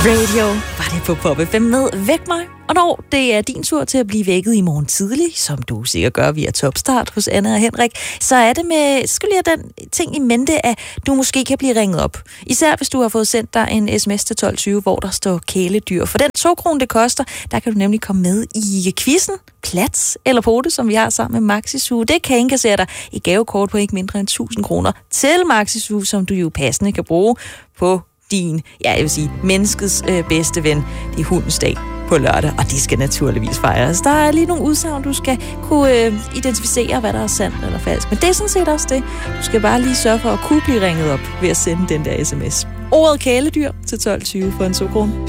Radio var det på Pop FM med Væk mig. Og når det er din tur til at blive vækket i morgen tidlig, som du sikkert gør via Topstart hos Anna og Henrik, så er det med, skal lige have den ting i mente, at du måske kan blive ringet op. Især hvis du har fået sendt dig en sms til 1220, hvor der står kæledyr. For den 2 kroner det koster, der kan du nemlig komme med i quizzen, Plats eller Pote, som vi har sammen med Maxisuge. Det kan indkassere dig i gavekort på ikke mindre end 1000 kroner til Maxisuge, som du jo passende kan bruge på din, jeg vil sige, menneskets bedste ven. Det er hundens dag på lørdag, og de skal naturligvis fejres. Der er lige nogle udsagn, du skal kunne identificere, hvad der er sandt eller falsk. Men det er sådan set også det. Du skal bare lige sørge for at kunne blive ringet op ved at sende den der sms. Ordet kæledyr til 1220 for en 2 kroner.